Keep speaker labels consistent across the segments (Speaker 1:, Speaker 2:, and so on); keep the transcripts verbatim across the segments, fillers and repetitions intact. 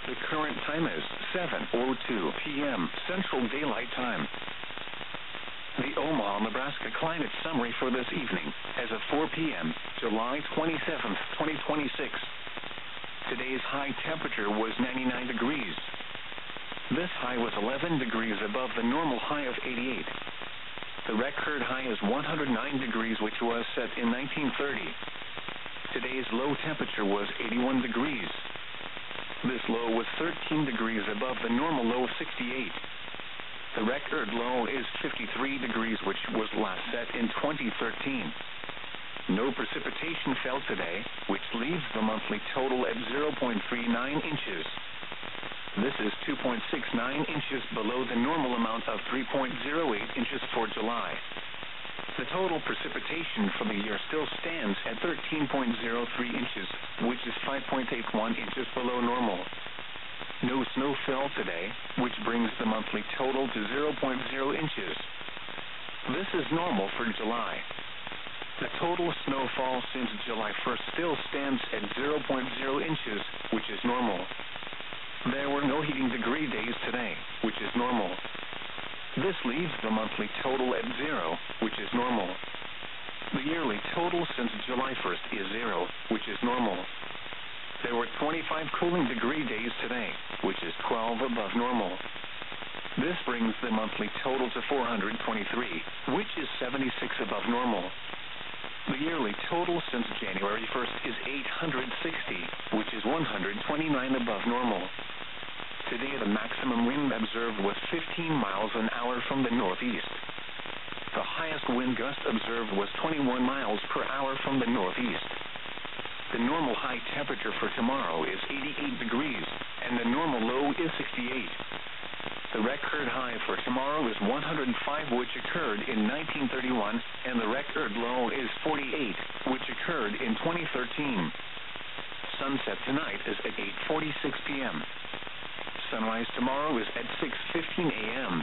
Speaker 1: The current time is seven oh two p.m. Central Daylight Time. The Omaha, Nebraska climate summary for this evening as of four p.m., July twenty-seventh, twenty twenty-six. Today's high temperature was ninety-nine degrees. This high was eleven degrees above the normal high of eighty-eight. The record high is one hundred nine degrees, which was set in nineteen thirty. Today's low temperature was eighty-one degrees. This low was thirteen degrees above the normal low of sixty-eight. The record low is fifty-three degrees, which was last set in twenty thirteen. No precipitation fell today, which leaves the monthly total at zero point three nine inches. This is two point six nine inches below the normal amount of three point zero eight inches for July. The total precipitation for the year still stands at thirteen point zero three inches, which is five point eight one inches below normal. No snow fell today, which brings the monthly total to zero point zero inches. This is normal for July. The total snowfall since July first still stands at zero point zero inches, which is normal. There were no heating degree days today, which is normal. This leaves the monthly total at zero, which is normal. The yearly total since July first is zero, which is normal. There were twenty-five cooling degree days today, which is twelve above normal. This brings the monthly total to four hundred twenty-three, which is seventy-six above normal. The yearly total since January first is eight hundred sixty, which is one hundred twenty-nine above normal. Today, the maximum wind observed was fifteen miles an hour from the northeast. The highest wind gust observed was twenty-one miles per hour from the northeast. The normal high temperature for tomorrow is eighty-eight degrees, and the normal low is sixty-eight. The record high for tomorrow is one hundred five, which occurred in nineteen thirty-one, and the record low is forty-eight, which occurred in twenty thirteen. Sunset tonight is at eight forty-six p.m. Sunrise tomorrow is at six fifteen a.m.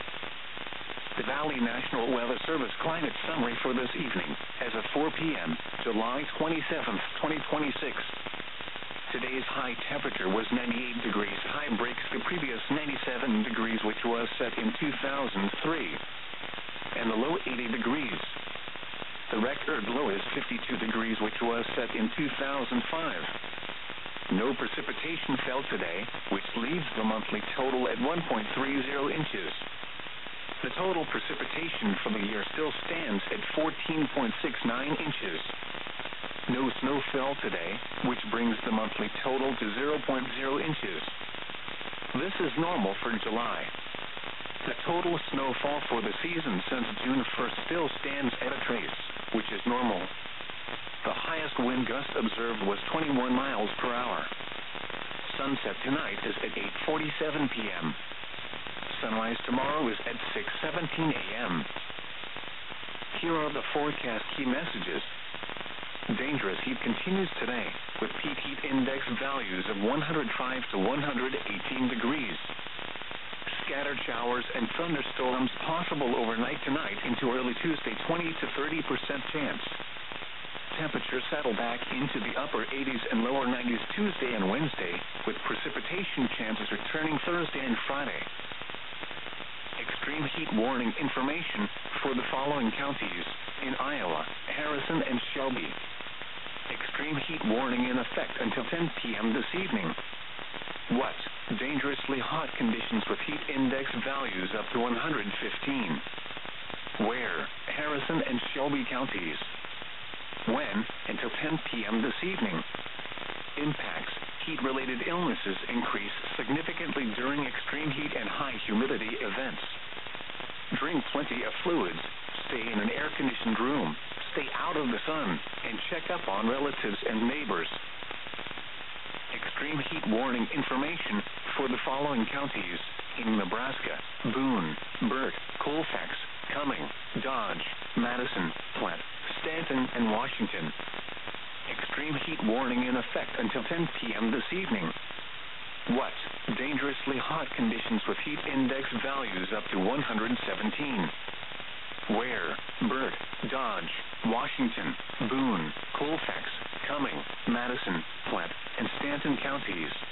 Speaker 1: The Valley National Weather Service climate summary for this evening as of four p.m., July twenty-seventh, twenty twenty-six. Today's high temperature was ninety-eight degrees. High breaks the previous ninety-seven degrees, which was set in two thousand three, and the low eighty degrees. The record low is fifty-two degrees, which was set in two thousand five. No precipitation fell today, which leaves the monthly total at one point three zero inches. The total precipitation for the year still stands at fourteen point six nine inches. No snow fell today, which brings the monthly total to zero point zero inches. This is normal for July. The total snowfall for the season since June first still stands at a trace, which is normal. The highest wind gust observed was twenty-one miles per hour. Sunset tonight is at eight forty-seven p.m. Sunrise tomorrow is at six seventeen a.m. Here are the forecast key messages. Dangerous heat continues today, with peak heat index values of one hundred five to one hundred eighteen degrees. Scattered showers and thunderstorms possible overnight tonight into early Tuesday, twenty to thirty percent chance. Temperatures settle back into the upper eighties and lower nineties Tuesday and Wednesday, with precipitation chances returning Thursday and Friday. Extreme heat warning information for the following counties in Iowa: Harrison and Shelby. Extreme heat warning in effect until ten p.m. this evening. What? Dangerously hot conditions with heat index values up to one hundred fifteen. Where? Harrison and Shelby counties. When? Until ten p.m. this evening. Impacts: heat-related illnesses increase significantly during extreme heat and high humidity events. Drink plenty of fluids. Stay in an air-conditioned room. Stay out of the sun, and check up on relatives and neighbors. Extreme heat warning information for the following counties in Nebraska: Boone, Burt, Colfax, Cumming, Dodge, Madison, Platte, Stanton, and Washington. Extreme heat warning in effect until ten p.m. this evening. What? Dangerously hot conditions with heat index values up to one hundred seventeen. Where? Burt, Dodge, Washington, Boone, Colfax, Cumming, Madison, Platte, and Stanton counties.